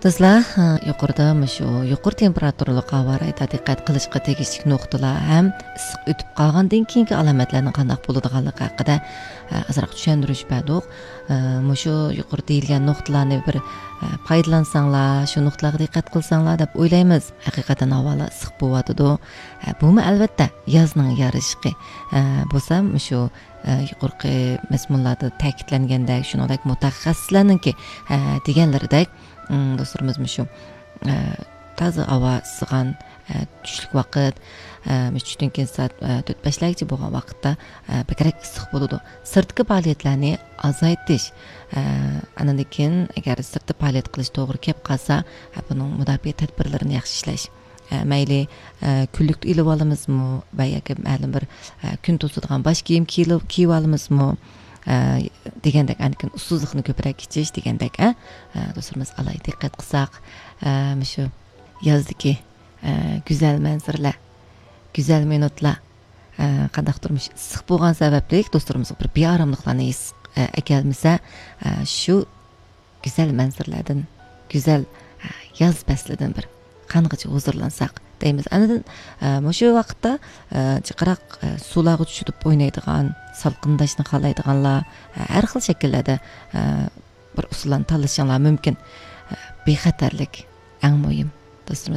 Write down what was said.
Do'stlar, yuqorida shu yuqori temperaturali havo rayida diqqat qilishga tegishli nuqtalar ham issiq o'tib qolgandan keyingi alomatlarning qanday bo'ladiganligi haqida azroq tushuntirish berdik. Shu yuqori deyilgan nuqtalarni bir foydalansanglar, shu nuqtalarga diqqat qilsanglar deb o'ylaymiz. Haqiqatan havolar issiq bo'lyotidi. Bumi albatta yozning yarishqi bo'lsa, shu yuqorqi mazmunlarda ta'kidlangandek, shuningdek mutaxassislarningki deganlaridek do'stlarimiz shu toza havo issigan tushlik vaqt tushdan keyin soat 4-5largacha bo'lgan vaqtda bakrak issiq bo'ladi. Sirtqi faoliyatlarni azaytish, andan keyin agar sirtda faoliyat qilish to'g'ri kelib qolsa, buning mudofaa tadbirlarini yaxshi ishlash. Mayli kunlik ilib olamizmi va yoki ma'lum bir kun to'sadigan bosh kiyim kiyib olamizmi degandek, aniq ussizlikni ko'proq ichish degandek, do'stlarimiz alay diqqat qilsak, shu yozdagi go'zal manzaralar, go'zal minutlar qanday turmush issiq bo'lgan sababli do'stlarimiz bir beoromliklarni akalmasa, shu go'zal manzaralardan, go'zal yoz faslidan bir qangacha huzurlansak deymiz. Anadan shu vaqtda chiqaroq suvlarga tushib o'ynaydigan, salqindashni xohlaydiganlar har xil shakllarda bir usullarni tanlashingiz mumkin. Bexatarlik eng muhim do'stlar.